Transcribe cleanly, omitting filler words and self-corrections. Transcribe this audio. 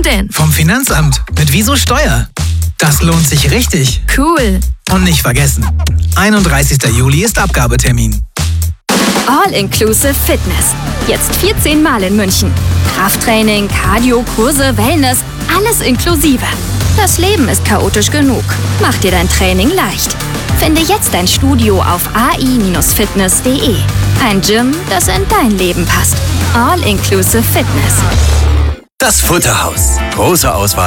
denn? Vom Finanzamt mit Wieso Steuer. Das lohnt sich richtig. Cool. Und nicht vergessen, 31. Juli ist Abgabetermin. All-Inclusive Fitness. Jetzt 14 Mal in München. Krafttraining, Cardio, Kurse, Wellness, alles inklusive. Das Leben ist chaotisch genug. Mach dir dein Training leicht. Finde jetzt dein Studio auf ai-fitness.de. Ein Gym, das in dein Leben passt. All-Inclusive Fitness. Das Futterhaus. Große Auswahl